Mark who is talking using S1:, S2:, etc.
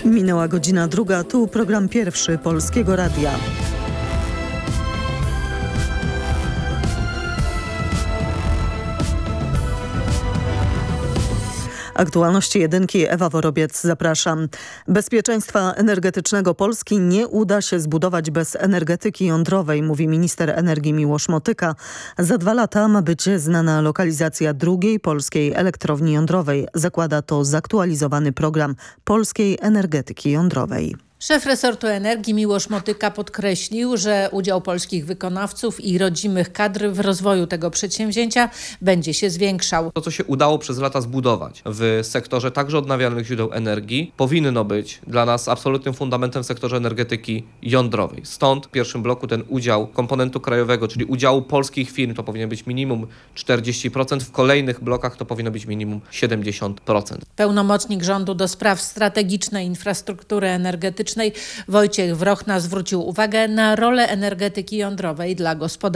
S1: Minęła godzina 2, tu program pierwszy Polskiego Radia. Aktualności jedynki, Ewa Worobiec, zapraszam. Bezpieczeństwa energetycznego Polski nie uda się zbudować bez energetyki jądrowej, mówi minister energii Miłosz Motyka. Za 2 lata ma być znana lokalizacja drugiej polskiej elektrowni jądrowej. Zakłada to zaktualizowany program polskiej energetyki jądrowej.
S2: Szef resortu energii Miłosz Motyka podkreślił, że udział polskich wykonawców i rodzimych kadr w rozwoju tego przedsięwzięcia będzie się zwiększał.
S3: To, co się udało przez lata zbudować w sektorze także odnawialnych źródeł energii, powinno być dla nas absolutnym fundamentem w sektorze energetyki jądrowej. Stąd w pierwszym bloku ten udział komponentu krajowego, czyli udziału polskich firm, to powinien być minimum 40%, w kolejnych blokach to powinno być minimum 70%.
S2: Pełnomocnik rządu do spraw strategicznej infrastruktury energetycznej Wojciech Wrochna zwrócił uwagę na rolę energetyki jądrowej dla gospodarki.